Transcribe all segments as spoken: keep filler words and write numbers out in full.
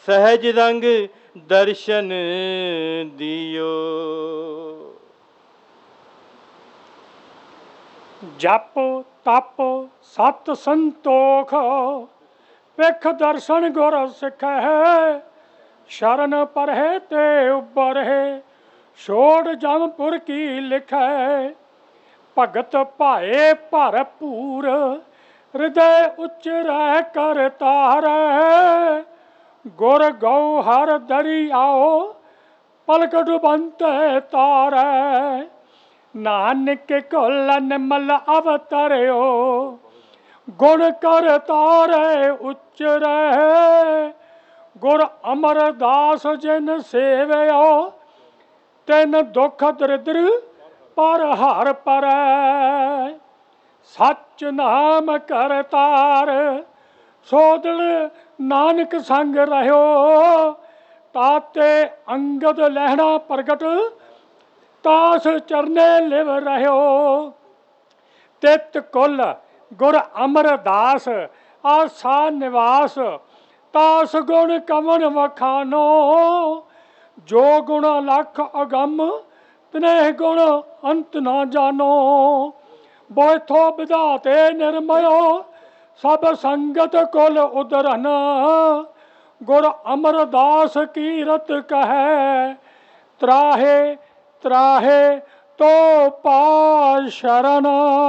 सहज रंग दर्शन दियो। जप तप सत संतोख, विख दर्शन गुर सिख है। शरण परहे ते उबर है, छोड़ जमपुर की लिख है। भगत भाए भरपूर, हृदय उच्च रह कर तारै। गुर गौ हर दरी आओ, पलक डुबंत तारै। नानक कुल निमल अवतरियो, गुण कर तारे उच्च रहे। गुर अमरदास जिन सेवयो, तिन दुख दरिद्र पर हर परै। सच नाम कर तार, सोदल नानक संग रहो। ताते अंगद लहना प्रगट, तास चरने लिव रहो। तित कुल गुर अमरदास, आसा निवास। तास गुण कवन वखानो, जो गुण लख अगम, तिनेह गुण अंत न जानो। बोथो विधाते निर्मयो, सब संगत कुल उदरन। गुर अमरदास कीरत कहे, त्राहे त्राहे तो पा शरण।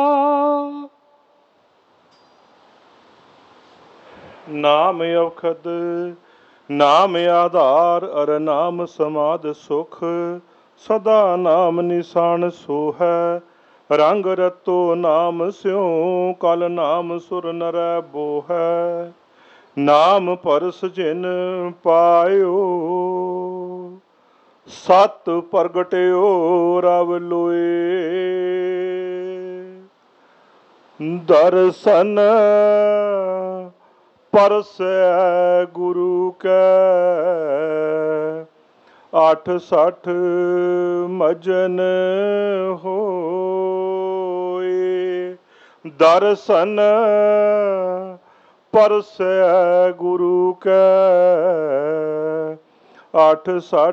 नाम अवखद नाम आधार, अर नाम समाध सुख। सदा नाम निशान सो है, रंग रतो नाम स्यों। कल नाम सुर नर बो है, नाम परस जिन पायो। सत प्रगट्यो रव लोए, दर्शन परसै गुरु कै। आठ सठ मजन होए, दर्शन परसै गुरु कै। आठ सठ